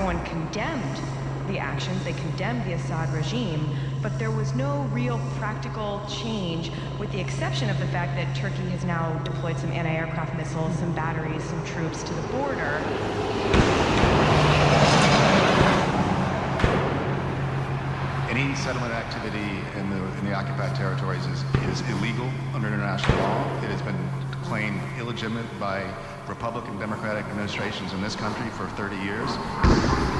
everyone condemned the actions, they condemned the Assad regime, but there was no real practical change, with the exception of the fact that Turkey has now deployed some anti-aircraft missiles, some batteries, some troops to the border. Any settlement activity in the occupied territories is illegal under international law. It has been claimed illegitimate by Republican Democratic administrations in this country for 30 years.